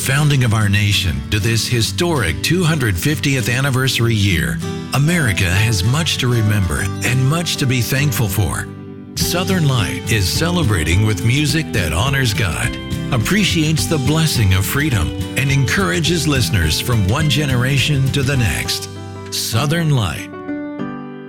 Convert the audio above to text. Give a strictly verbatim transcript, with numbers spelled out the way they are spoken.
founding of our nation to this historic two hundred fiftieth anniversary year, America has much to remember and much to be thankful for. Southern Light is celebrating with music that honors God, appreciates the blessing of freedom, and encourages listeners from one generation to the next. Southern Light